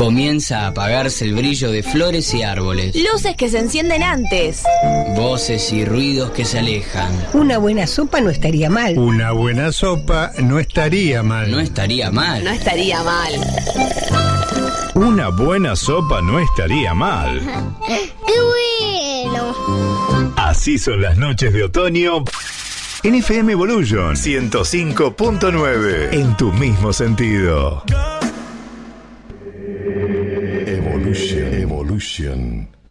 Comienza a apagarse el brillo de flores y árboles. Luces que se encienden antes. Voces y ruidos que se alejan. Una buena sopa no estaría mal. Una buena sopa no estaría mal. No estaría mal. No estaría mal. Una buena sopa no estaría mal. ¡Qué bueno! Así son las noches de otoño en FM Evolution 105.9. En tu mismo sentido. Evolution.